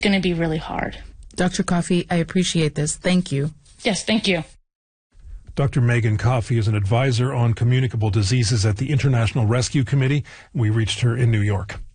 going to be really hard. Dr. Coffey, I appreciate this. Thank you. Yes, thank you. Dr. Megan Coffey is an advisor on communicable diseases at the International Rescue Committee. We reached her in New York.